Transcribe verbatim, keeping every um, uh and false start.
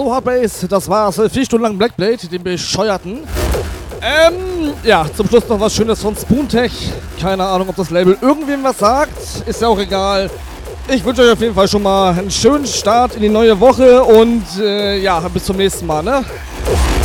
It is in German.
So, Hardbase, das war's. Vier Stunden lang Blackblade, den bescheuerten. Ähm, ja, zum Schluss noch was Schönes von Spoontech. Keine Ahnung, ob das Label irgendwem was sagt. Ist ja auch egal. Ich wünsche euch auf jeden Fall schon mal einen schönen Start in die neue Woche und äh, ja, bis zum nächsten Mal, ne?